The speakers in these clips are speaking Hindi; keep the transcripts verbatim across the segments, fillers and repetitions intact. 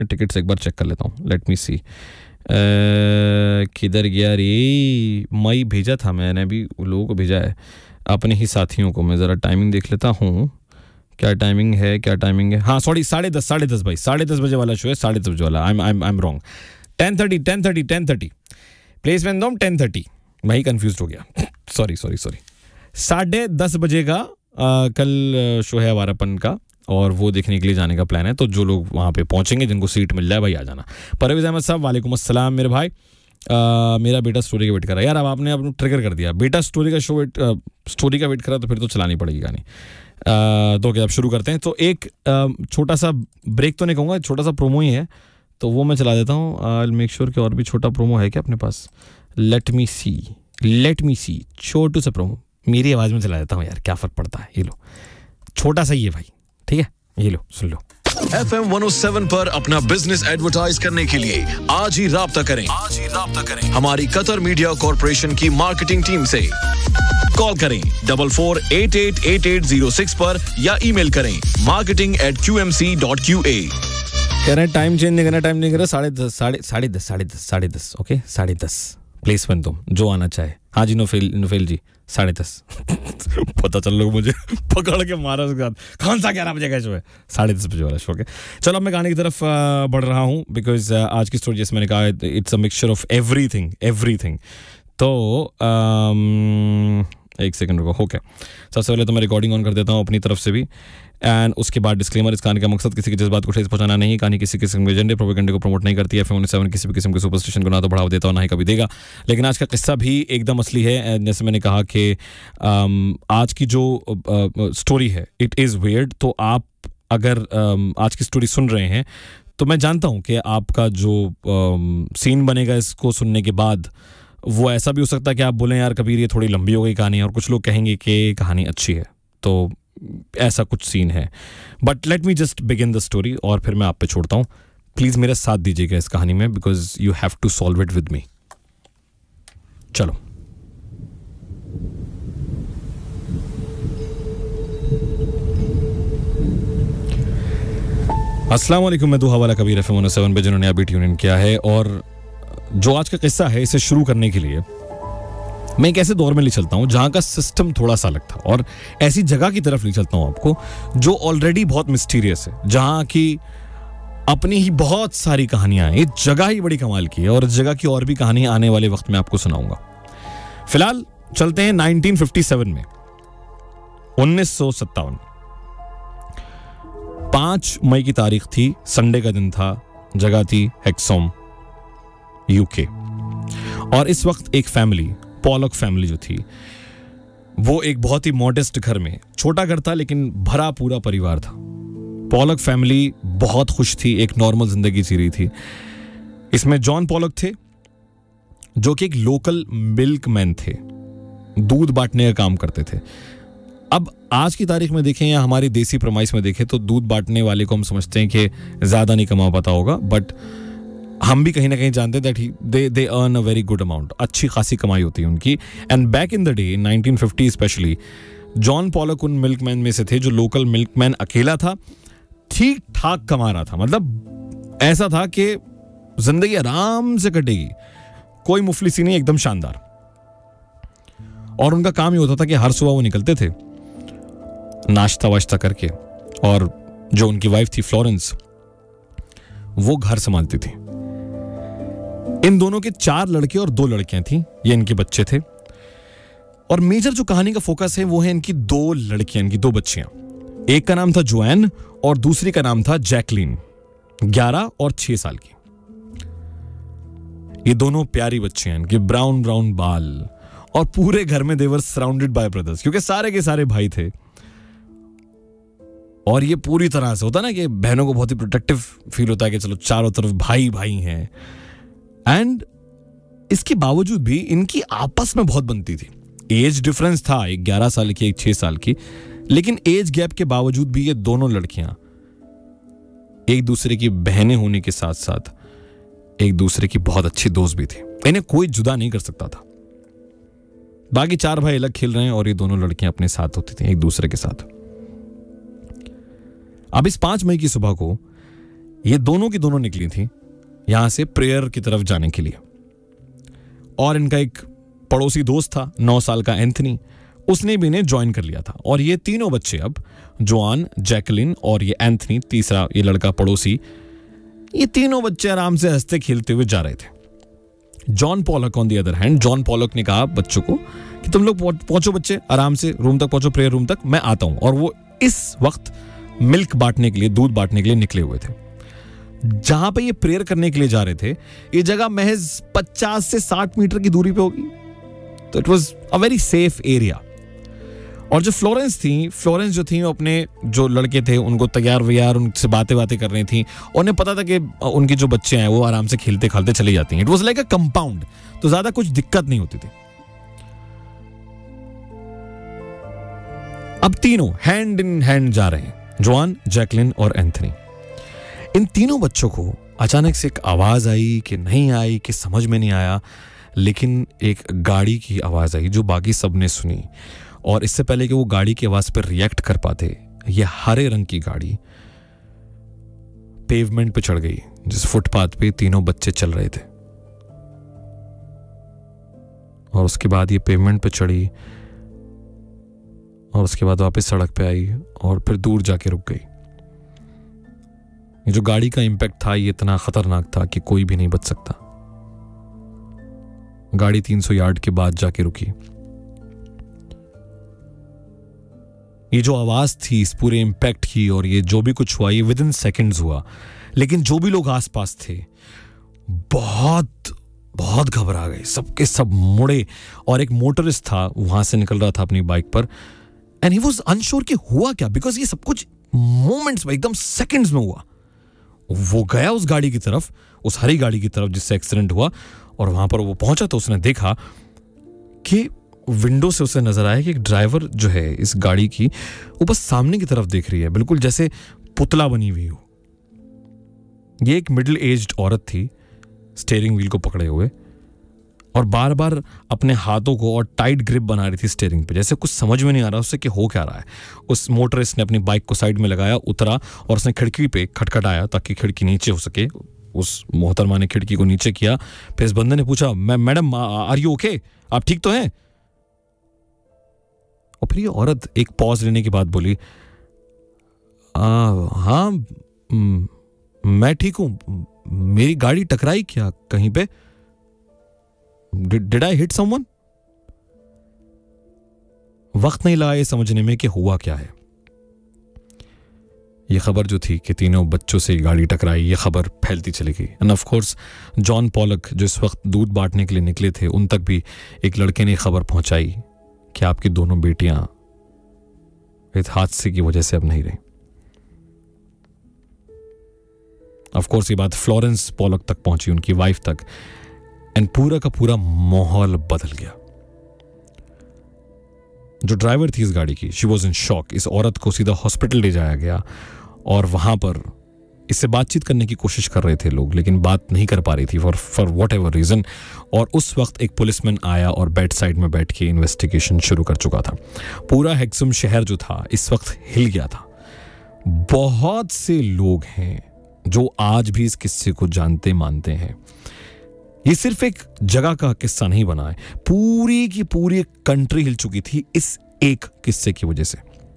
टिकट्स एक बार चेक कर लेता हूँ. लेट मी सी किधर गया रे. मई भेजा था मैंने, भी लोगों को भेजा है अपने ही साथियों को. मैं ज़रा टाइमिंग देख लेता हूँ क्या टाइमिंग है, क्या टाइमिंग है. हाँ सॉरी, साढ़े दस साढ़े दस भाई, साढ़े दस बजे वाला शो है, साढ़े दस बजे वाला. I am I am wrong. Ten thirty ten thirty ten thirty placement दो टेन थर्टी. वही कंफ्यूज हो गया. सॉरी सॉरी सॉरी साढ़े दस बजे का आ, कल शो है हमारापन का, और वो देखने के लिए जाने का प्लान है. तो जो लोग वहाँ पे पहुँचेंगे, जिनको सीट मिल जाए भाई, आ जाना. परवेज़ अहमद साहब वालेकुम अस्सलाम मेरे भाई. आ, मेरा बेटा स्टोरी का वेट कर रहा है. यार अब आपने अपने ट्रिगर कर दिया. बेटा स्टोरी का शो वेट स्टोरी का वेट करा तो फिर तो चलानी पड़ेगी कहानी. तो क्या अब शुरू करते हैं. तो एक छोटा सा ब्रेक तो नहीं कहूँगा, छोटा सा प्रोमो ही है, तो वो मैं चला देता हूँ. आई विल मेक श्योर कि और भी छोटा प्रोमो है क्या अपने पास. लेट मी सी लेट मी सी छोटू सा प्रोमो मेरी आवाज़ में चला देता हूँ यार, क्या फ़र्क पड़ता है. ये लो, छोटा सा ही है भाई, ठीक है, ये लो सुन लो. F M one O seven पर अपना बिजनेस एडवर्टाइज करने के लिए आज ही राब्ता करें आज ही राब्ता करें हमारी कतर मीडिया कॉर्पोरेशन की मार्केटिंग टीम से. कॉल करें double four eight eight eight eight zero six पर या ईमेल करें marketing eight Q M C dot Q A. कह रहे हैं टाइम चेंज नहीं करना, टाइम नहीं करना. साढ़े दस साढ़े साढ़े दस साढ़े दस साढ़े दस ओके साढ़े दस प्लेसमेंट तुम जो आना चाहे. हाँ जी नुफेल नुफेल जी साढ़े दस. पता चल लोग मुझे पकड़ के मारा उसके बाद कौन सा ग्यारह बजे का शो है, साढ़े दस बजे वाला शो. के चलो अब मैं गाने की तरफ बढ़ रहा हूँ, बिकॉज आज की स्टोरी जैसे मैंने कहा it's a mixture of everything everything. तो एक सेकंड रुको. ओके सबसे पहले तो मैं रिकॉर्डिंग ऑन कर देता हूँ अपनी तरफ से भी, एंड उसके बाद डिस्क्लेमर. इस कहानी का मकसद किसी के जज्बात को ठेस पहुंचाना नहीं. कहानी किसी किस्म के एजेंडे प्रोपेगेंडे को प्रमोट नहीं करती है. F M one O seven किसी भी किस्म के सुपरस्टिशन को ना तो बढ़ावा देता और ना ही कभी देगा. लेकिन आज का किस्सा भी एकदम असली है. जैसे मैंने कहा कि आज की जो स्टोरी है इट इज़ वियर्ड. तो आप अगर आज की स्टोरी सुन रहे हैं तो मैं जानता हूँ कि आपका जो सीन बनेगा इसको सुनने के बाद वो ऐसा भी हो सकता है कि आप बोलें यार कबीर ये थोड़ी लंबी हो गई कहानी, और कुछ लोग कहेंगे कि कहानी अच्छी है. तो ऐसा कुछ सीन है. But let me just begin the story और फिर मैं आप पे छोड़ता हूँ. प्लीज़ मेरा साथ दीजिएगा इस कहानी में, because you have to solve it with me. चलो. अस्सलाम वालेकुम, मैं दुहा वाला Kabir F M one O seven पे जिन्होंने अभी ट्यून इन किया है. और जो आज का किस्सा है इसे शुरू करने के लिए मैं एक ऐसे दौर में ले चलता हूँ जहाँ का सिस्टम थोड़ा सा अलग था, और ऐसी जगह की तरफ ले चलता हूँ आपको जो ऑलरेडी बहुत मिस्टीरियस है, जहाँ की अपनी ही बहुत सारी कहानियां हैं. ये जगह ही बड़ी कमाल की है, और इस जगह की और भी कहानियां आने वाले वक्त में आपको सुनाऊंगा. फिलहाल चलते हैं नाइनटीन फिफ्टी सेवन में, उन्नीस सौ सत्तावन. पांच मई की तारीख थी, संडे का दिन था, जगह थी हेक्सोम यूके. और इस वक्त एक फैमिली, पॉलक फैमिली जो थी, वो एक बहुत ही मॉडेस्ट घर में, छोटा घर था लेकिन भरा पूरा परिवार था. पॉलक फैमिली बहुत खुश थी, एक नॉर्मल जिंदगी जी रही थी. इसमें जॉन पॉलक थे जो कि एक लोकल मिल्कमैन थे, दूध बांटने का काम करते थे. अब आज की तारीख में देखें या हमारी देसी प्रमाइस में देखें तो दूध बांटने वाले को हम समझते हैं कि ज्यादा नहीं कमा पाता होगा, बट हम भी कहीं ना कहीं जानते हैं that they they earn a very good amount. अच्छी खासी कमाई होती है उनकी. And back in the day nineteen fifty specially, John Pollock उन मिल्कमैन में से थे जो लोकल मिल्कमैन अकेला था, ठीक ठाक कमा रहा था. मतलब ऐसा था कि जिंदगी आराम से कटेगी, कोई मुफलिसी नहीं, एकदम शानदार. और उनका काम ये होता था कि हर सुबह वो निकलते थे नाश्ता वाश्ता करके, और जो उनकी वाइफ थी फ्लोरेंस, वो घर संभालती थी. इन दोनों के चार लड़के और दो लड़कियां थी, ये इनके बच्चे थे. और मेजर जो कहानी का फोकस है वो है इनकी दो लड़कियां, इनकी दो बच्चियां. एक का नाम था जोएन और दूसरी का नाम था जैकलीन, ग्यारह और छह साल की. ये दोनों प्यारी बच्चियां, इनके ब्राउन ब्राउन बाल, और पूरे घर में दे वर सराउंडेड बाय ब्रदर्स, क्योंकि सारे के सारे भाई थे. और ये पूरी तरह से होता ना कि बहनों को बहुत ही प्रोटेक्टिव फील होता है कि चलो चारों तरफ भाई भाई हैं. एंड इसके बावजूद भी इनकी आपस में बहुत बनती थी. एज डिफरेंस था, एक ग्यारह साल की एक छह साल की, लेकिन एज गैप के बावजूद भी ये दोनों लड़कियां एक दूसरे की बहनें होने के साथ साथ एक दूसरे की बहुत अच्छी दोस्त भी थी. इन्हें कोई जुदा नहीं कर सकता था. बाकी चार भाई अलग खेल रहे हैं और ये दोनों लड़कियां अपने साथ होती थी एक दूसरे के साथ. अब इस पांच मई की सुबह को ये दोनों की दोनों निकली थी यहां से प्रेयर की तरफ जाने के लिए, और इनका एक पड़ोसी दोस्त था नौ साल का एंथनी, उसने भी इन्हें ज्वाइन कर लिया था। और ये तीनों बच्चे अब, जोआन, जैकलिन और ये एंथनी, तीसरा ये लड़का पड़ोसी, ये तीनों बच्चे आराम से हंसते खेलते हुए जा रहे थे। John Pollock on the other hand, John Pollock ने कहा बच्चों को कि तुम लोग पहुंचो बच्चे, आराम से रूम तक पहुंचो, प्रेयर रूम तक, मैं आता हूं। और वो इस वक्त मिल्क बांटने के लिए, दूध बांटने के लिए निकले हुए थे। जहां पे ये प्रेयर करने के लिए जा रहे थे, ये जगह महज पचास से साठ मीटर की दूरी पे होगी, तो it was a very safe area. और जो फ्लोरेंस थी, फ्लोरेंस जो थी वो अपने जो लड़के थे उनको तैयार व्यार, उनसे बातें बातें कर रही थी, और उन्हें पता था कि उनकी जो बच्चे हैं वो आराम से खेलते खालते चली जाती हैं। It was like a compound, तो ज्यादा कुछ दिक्कत नहीं होती थी। अब तीनों हैंड इन हैंड जा रहे हैं, जोआन, जैकलिन और एंथनी। इन तीनों बच्चों को अचानक से एक आवाज आई कि नहीं आई कि समझ में नहीं आया, लेकिन एक गाड़ी की आवाज आई जो बाकी सबने सुनी। और इससे पहले कि वो गाड़ी की आवाज पर रिएक्ट कर पाते, ये हरे रंग की गाड़ी पेवमेंट पे चढ़ गई, जिस फुटपाथ पे तीनों बच्चे चल रहे थे। और उसके बाद ये पेवमेंट पे चढ़ी, और उसके बाद वापस सड़क पे आई, और फिर दूर जाके रुक गई। ये जो गाड़ी का इंपैक्ट था ये इतना खतरनाक था कि कोई भी नहीं बच सकता। गाड़ी तीन सौ यार्ड के बाद जाके रुकी। ये जो आवाज थी इस पूरे इंपैक्ट की, और ये जो भी कुछ हुआ ये विद इन सेकेंड्स हुआ, लेकिन जो भी लोग आसपास थे बहुत बहुत घबरा गए, सबके सब मुड़े। और एक मोटरिस्ट था वहां से निकल रहा था अपनी बाइक पर, एंड ही वाज अनश्योर कि हुआ क्या, बिकॉज ये सब कुछ मोमेंट्स में, एकदम सेकंड्स में हुआ। वो गया उस गाड़ी की तरफ, उस हरी गाड़ी की तरफ जिससे एक्सीडेंट हुआ, और वहां पर वो पहुंचा तो उसने देखा कि विंडो से उसे नजर आया कि एक ड्राइवर जो है इस गाड़ी की, वो बस सामने की तरफ देख रही है, बिल्कुल जैसे पुतला बनी हुई हो। ये एक मिडिल एज्ड औरत थी, स्टीयरिंग व्हील को पकड़े हुए, और बार बार अपने हाथों को और टाइट ग्रिप बना रही थी स्टीयरिंग पे, जैसे कुछ समझ में नहीं आ रहा उससे कि हो क्या रहा है। उस मोटरिस्ट ने अपनी बाइक को साइड में लगाया, उतरा, और उसने खिड़की पे खटखटाया ताकि खिड़की नीचे हो सके। उस मोहतरमा ने खिड़की को नीचे किया। फिर इस बंदे ने पूछा, मैडम आर यू ओके, आप ठीक तो हैं? और फिर ये औरत एक पॉज लेने के बाद बोली, हाँ म, मैं ठीक हूं, मेरी गाड़ी टकराई क्या कहीं पे? Did I hit someone? वक्त नहीं लगा ये समझने में कि हुआ क्या है। ये खबर जो थी कि तीनों बच्चों से गाड़ी टकराई, ये खबर फैलती चली गई। End of course John Pollock जो इस वक्त दूध बांटने के लिए निकले थे, उन तक भी एक लड़के ने खबर पहुंचाई कि आपकी दोनों बेटियां इस हादसे की वजह से अब नहीं रही। ऑफ कोर्स ये बात फ्लोरेंस पॉलक तक पहुंची, उनकी वाइफ तक, एंड पूरा का पूरा माहौल बदल गया। जो ड्राइवर थी इस गाड़ी की, शी वॉज इन शॉक। इस औरत को सीधा हॉस्पिटल ले जाया गया, और वहां पर इससे बातचीत करने की कोशिश कर रहे थे लोग, लेकिन बात नहीं कर पा रही थी for for what ever reason. और उस वक्त एक पुलिसमैन आया और बेड साइड में बैठ के इन्वेस्टिगेशन शुरू कर चुका था। पूरा हेक्सम शहर जो था इस वक्त हिल गया था। बहुत से लोग हैं जो आज भी इस किस्से को जानते मानते हैं। ये सिर्फ एक जगह का किस्सा नहीं बना है, पूरी की पूरी कंट्री हिल चुकी थी इस एक किस्से की वजह से।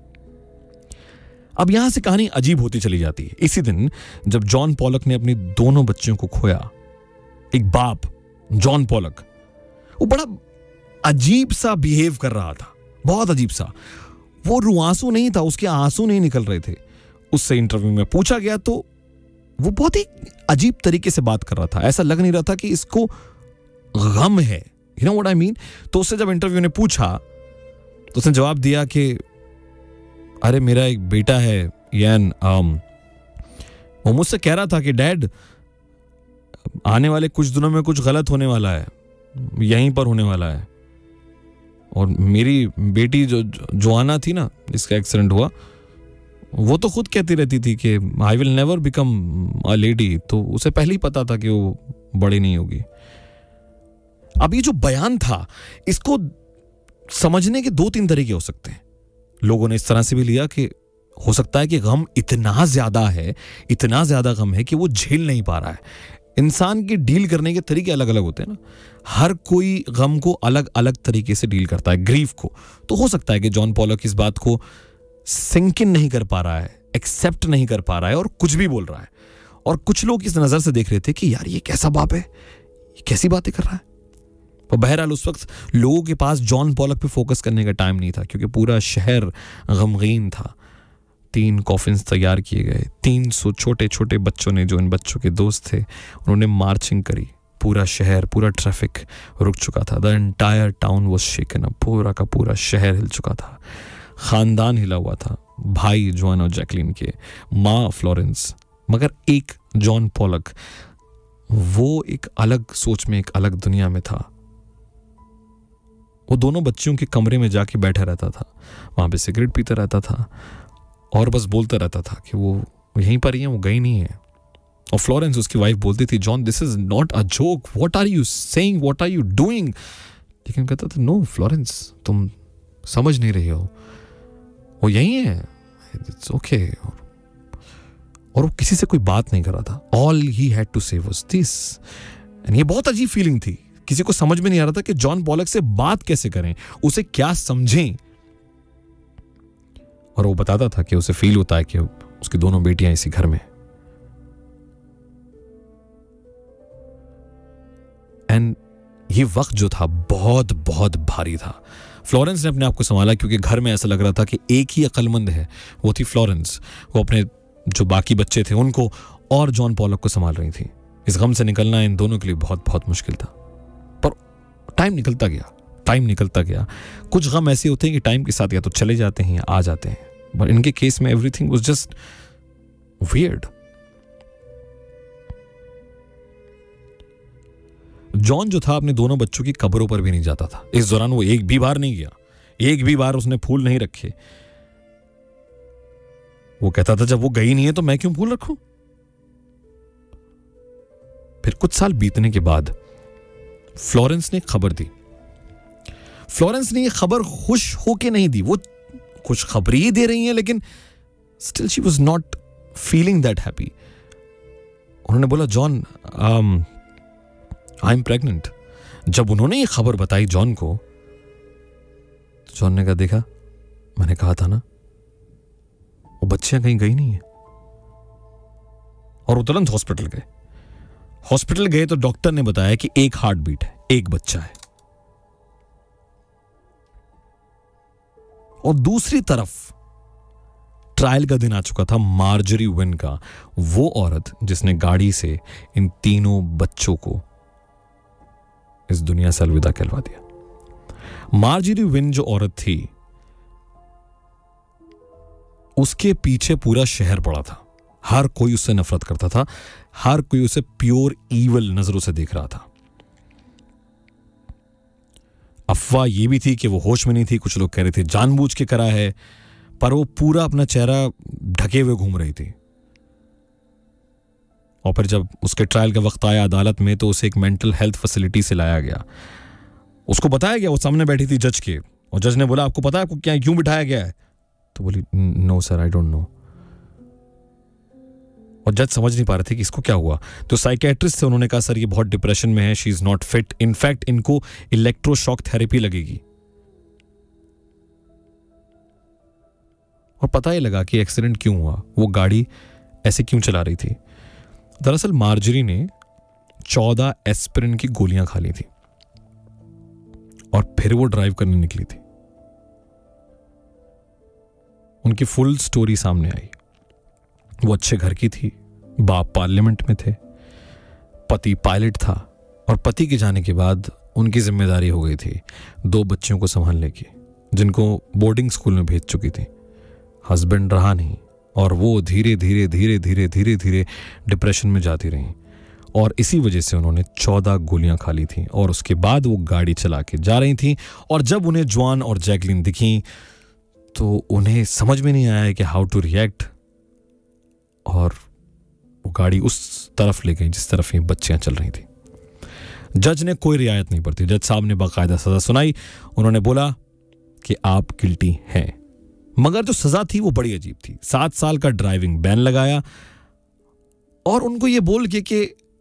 अब यहां से कहानी अजीब होती चली जाती है। इसी दिन जब जॉन पॉलक ने अपने दोनों बच्चों को खोया, एक बाप जॉन पॉलक, वो बड़ा अजीब सा बिहेव कर रहा था, बहुत अजीब सा। वो रुआंसू नहीं था, उसके आंसू नहीं निकल रहे थे। उससे इंटरव्यू में पूछा गया तो वो बहुत ही अजीब तरीके से बात कर रहा था। ऐसा लग नहीं रहा था कि इसको गम है, you know what I mean. तो उससे जब इंटरव्यू ने पूछा तो उसने जवाब दिया कि अरे मेरा एक बेटा है यान, um, वो मुझसे कह रहा था कि डैड आने वाले कुछ दिनों में कुछ गलत होने वाला है, यहीं पर होने वाला है। और मेरी बेटी जो जोआना थी ना जिसका एक्सीडेंट हुआ, वो तो खुद कहती रहती थी कि I will never become a lady, तो उसे पहले ही पता था कि वो बड़ी नहीं होगी। अब ये जो बयान था इसको समझने के दो तीन तरीके हो सकते हैं। लोगों ने इस तरह से भी लिया कि हो सकता है कि गम इतना ज्यादा है, इतना ज्यादा गम है कि वो झेल नहीं पा रहा है। इंसान के डील करने के तरीके अलग अलग होते हैं ना, हर कोई गम को अलग अलग तरीके से डील करता है, ग्रीफ को। तो हो सकता है कि जॉन पॉलक इस बात को सिंक इन नहीं कर पा रहा है, एक्सेप्ट नहीं कर पा रहा है और कुछ भी बोल रहा है। और कुछ लोग इस नजर से देख रहे थे कि यार ये कैसा बाप है, ये कैसी बातें कर रहा है। तो बहरहाल उस वक्त लोगों के पास जॉन पॉलक पे फोकस करने का टाइम नहीं था, क्योंकि पूरा शहर गमगीन था। तीन कॉफिन्स तैयार किए गए, तीन सौ छोटे छोटे बच्चों ने, जो इन बच्चों के दोस्त थे, उन्होंने मार्चिंग करी। पूरा शहर, पूरा ट्रैफिक रुक चुका था। The entire town was shaken up. पूरा का पूरा शहर हिल चुका था, खानदान हिला हुआ था, भाई जॉन और जैकलिन के, माँ फ्लोरेंस। मगर एक जॉन पॉलक, वो एक अलग सोच में, एक अलग दुनिया में था। वो दोनों बच्चियों के कमरे में जाके बैठा रहता था, वहां पे सिगरेट पीता रहता था और बस बोलता रहता था कि वो यहीं पर ही है, वो गई नहीं है। और फ्लोरेंस, उसकी वाइफ, बोलती थी, John this is not a joke, what are you saying, what are you doing. लेकिन कहता था, नो फ्लोरेंस, तुम समझ नहीं रही हो, वो यहीं है, इट्स ओके। और वो किसी से कोई बात नहीं कर रहा था। ऑल ही हैड टू से वाज दिस। एंड ये बहुत अजीब फीलिंग थी। किसी को समझ में नहीं आ रहा था कि जॉन पॉलक से बात कैसे करें, उसे क्या समझें। और वो बताता था कि उसे फील होता है कि उसकी दोनों बेटियां इसी घर में। एंड ये वक्त जो था बहुत बहुत भारी था। फ्लोरेंस ने अपने आप को संभाला, क्योंकि घर में ऐसा लग रहा था कि एक ही अक्लमंद है, वो थी फ्लोरेंस। वो अपने जो बाकी बच्चे थे उनको और जॉन पॉलक को संभाल रही थी। इस गम से निकलना इन दोनों के लिए बहुत बहुत मुश्किल था। पर टाइम निकलता गया, टाइम निकलता गया। कुछ गम ऐसे होते हैं कि टाइम के साथ या तो चले जाते हैं या आ जाते हैं, बट इनके केस में everything was just weird. John जो था अपने दोनों बच्चों की कब्रों पर भी नहीं जाता था। इस दौरान वो एक भी बार नहीं गया, एक भी बार उसने फूल नहीं रखे। वो कहता था, जब वो गई नहीं है तो मैं क्यों फूल रखूं। फिर कुछ साल बीतने के बाद फ्लोरेंस ने खबर दी। फ्लोरेंस ने ये खबर खुश होके नहीं दी, वो खुश खबरी ही दे रही है, लेकिन still she was not feeling that happy. उन्होंने बोला, जॉन आई एम प्रेग्नेंट। जब उन्होंने ये खबर बताई जॉन को, तो जॉन ने कहा, देखा, मैंने कहा था ना, वो बच्चियां कहीं गई नहीं है। और वो तुरंत हॉस्पिटल गए। हॉस्पिटल गए तो डॉक्टर ने बताया कि एक हार्ट बीट है, एक बच्चा है। और दूसरी तरफ ट्रायल का दिन आ चुका था मार्जरी विन का, वो औरत जिसने गाड़ी से इन तीनों बच्चों को इस दुनिया से अलविदा कहलवा दिया। मार्जरी विन जो औरत थी, उसके पीछे पूरा शहर पड़ा था। हर कोई उससे नफरत करता था, हर कोई उसे प्योर ईवल नजरों से देख रहा था। अफवाह यह भी थी कि वो होश में नहीं थी। कुछ लोग कह रहे थे जानबूझ के करा है, पर वो पूरा अपना चेहरा ढके हुए घूम रही थी। और फिर जब उसके ट्रायल का वक्त आया अदालत में, तो उसे एक मेंटल हेल्थ फैसिलिटी से लाया गया। उसको बताया गया, वो सामने बैठी थी जज के, और जज ने बोला, आपको पता है आपको क्या क्यों बिठाया गया है? तो बोली, no sir, I don't know. और जज समझ नहीं पा रहे थे कि इसको क्या हुआ। तो साइकेट्रिस्ट से उन्होंने कहा, सर ये बहुत डिप्रेशन में है, she is not fit, in fact इनको इलेक्ट्रोशॉक थेरेपी लगेगी। और पता ही लगा कि एक्सीडेंट क्यों हुआ, वो गाड़ी ऐसे क्यों चला रही थी। दरअसल मार्जरी ने चौदह एस्पिरिन की गोलियां खा ली थी और फिर वो ड्राइव करने निकली थी। उनकी फुल स्टोरी सामने आई। वो अच्छे घर की थी, बाप पार्लियामेंट में थे, पति पायलट था, और पति के जाने के बाद उनकी जिम्मेदारी हो गई थी दो बच्चों को संभालने की, जिनको बोर्डिंग स्कूल में भेज चुकी थी। हस्बैंड रहा नहीं, और वो धीरे धीरे धीरे धीरे धीरे धीरे डिप्रेशन में जाती रहीं, और इसी वजह से उन्होंने चौदह गोलियां खा ली थी। और उसके बाद वो गाड़ी चला के जा रही थी, और जब उन्हें जॉन और जैकलिन दिखी तो उन्हें समझ में नहीं आया कि हाउ टू रिएक्ट, और वो गाड़ी उस तरफ ले गई जिस तरफ ये बच्चियां चल रही थी। जज ने कोई रियायत नहीं बरती। जज साहब ने बाकायदा सजा सुनाई। उन्होंने बोला कि आप गिल्टी हैं, मगर जो सजा थी वो बड़ी अजीब थी। सात साल का ड्राइविंग बैन लगाया और उनको ये बोल के कि